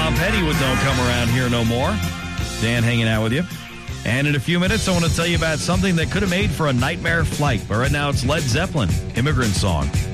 Tom Petty with Don't Come Around Here No More. Dan hanging out with you. And in a few minutes, I want to tell you about something that could have made for a nightmare flight. But right now, it's Led Zeppelin, Immigrant Song.